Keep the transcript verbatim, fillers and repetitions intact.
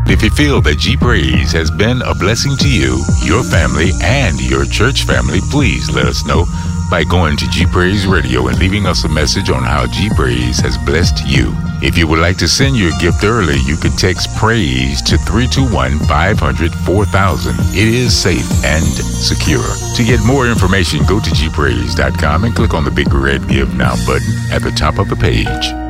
If you feel that G Praise has been a blessing to you, your family, and your church family, please let us know by going to G Praise Radio and leaving us a message on how G Praise has blessed you. If you would like to send your gift early, you can text PRAISE to three two one, five hundred, four thousand. It is safe and secure. To get more information, go to G Praise dot com and click on the big red Give Now button at the top of the page.